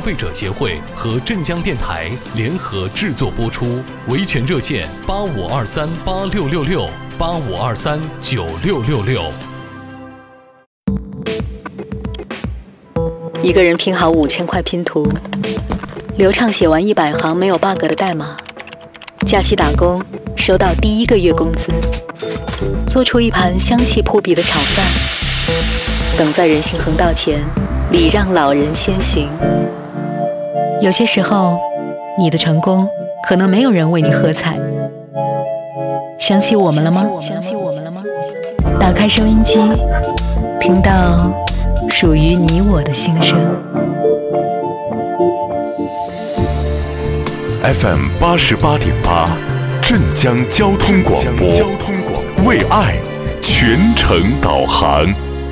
费者协会和镇江电台联合制作播出。维权热线8523866685239666。 一个人拼好5000块拼图，流畅写完100行没有 bug 的代码，假期打工收到第1个月工资，做出一盘香气扑鼻的炒饭，等在人行横道前礼让老人先行。有些时候，你的成功可能没有人为你喝彩。想起我们了吗？打开收音机，听到属于你我的心声。 FM 88.8，镇江交通广播，为爱全程导航。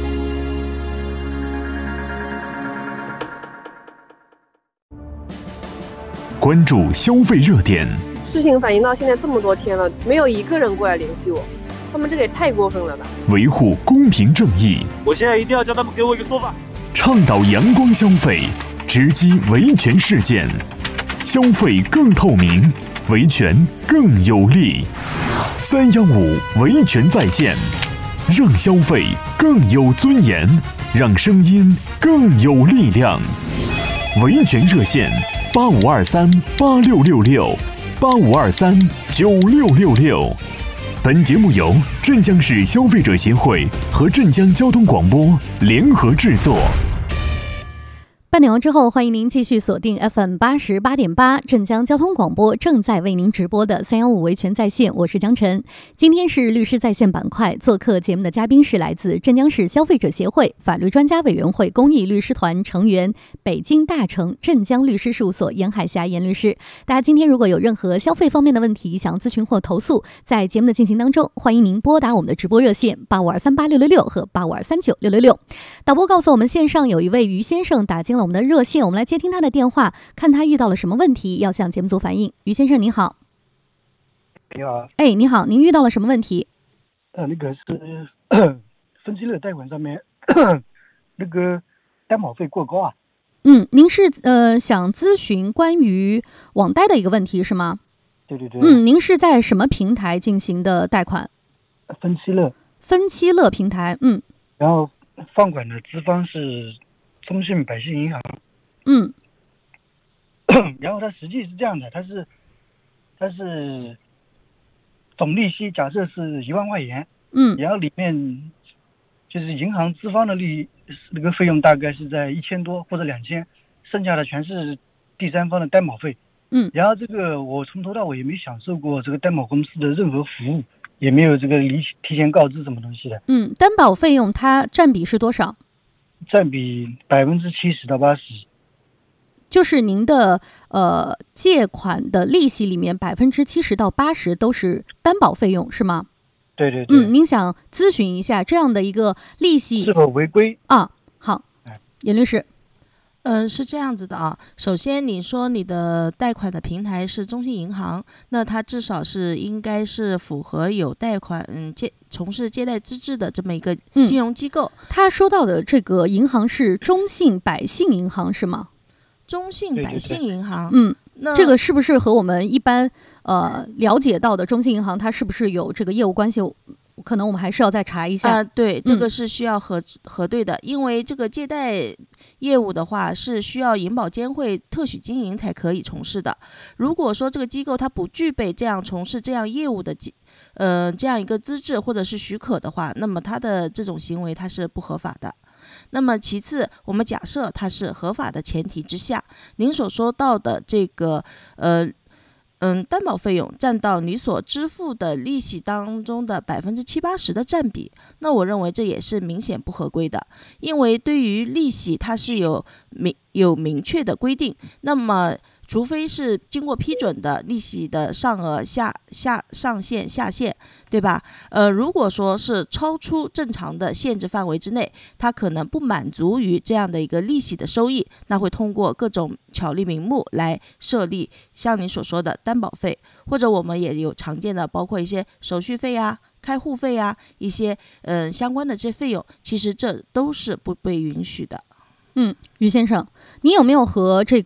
关注消费热点。 事情反映到现在这么多天了，没有一个人过来联系我，他们这个也太过分了吧！ 维护公平正义， 我现在一定要叫他们给我一个说法。 倡导阳光消费，直击维权事件，消费更透明，维权更有力。315维权在线，让消费更有尊严，让声音更有力量。维权热线8523866685239666。本节目由镇江市消费者协会和镇江交通广播联合制作。 半点完之后，欢迎您继续锁定 FM 88.8镇江交通广播正在为您直播的315维权在线，我是江晨。今天是律师在线板块，做客节目的嘉宾是来自镇江市消费者协会法律专家委员会公益律师团成员、北京大成镇江律师事务所严海霞严律师。大家今天如果有任何消费方面的问题想咨询或投诉，在节目的进行当中，欢迎您拨打我们的直播热线85238666和85239666。导播告诉我们，线上有一位于先生打进了我们的热线，我们来接听他的电话，看他遇到了什么问题要向节目组反映。于先生你好。 你好。 你好，您遇到了什么问题？ 那个是分期类贷款上面那个担保费过高啊。 您是想咨询关于网贷的一个问题是吗？ 对。 您是在什么平台进行的贷款？分期乐平台。 然后放款的资方是中信百姓银行。然后它实际是这样的，它是总利息假设是1万块钱，然后里面就是银行资方的那个费用大概是在1000多或者2000，剩下的全是第三方的担保费。然后这个我从头到尾也没享受过这个担保公司的任何服务，也没有这个提前告知什么东西的。 担保费用它占比是多少？ 占比70%到80%。 就是您的借款的利息里面70%到80%都是担保费用是吗？ 对。 您想咨询一下这样的一个利息是否违规啊？好，严律师。 是这样子的啊。首先你说你的贷款的平台是中信银行，那它至少是应该是符合有贷款从事借贷资质的这么一个金融机构。 他说到的这个银行是中信百姓银行是吗？ 中信百姓银行。 那这个是不是和我们一般了解到的中信银行它是不是有这个业务关系？可能我们还是要再查一下。 对，这个是需要核对的，因为这个借贷业务的话是需要银保监会特许经营才可以从事的。如果说这个机构它不具备这样从事这样业务的这样一个资质或者是许可的话，那么它的这种行为它是不合法的。那么其次，我们假设它是合法的前提之下，您所说到的这个担保费用占到你所支付的利息当中的70%-80%的占比，那我认为这也是明显不合规的。因为对于利息它是有明确的规定，那么除非是经过批准的利息的上额上限下限，对吧？如果说是超出正常的限制范围之内，它可能不满足于这样的一个利息的收益，那会通过各种巧立名目来设立像你所说的担保费，或者我们也有常见的包括一些手续费啊、开户费啊，一些相关的这些费用，其实这都是不被允许的。 于先生，你有没有和这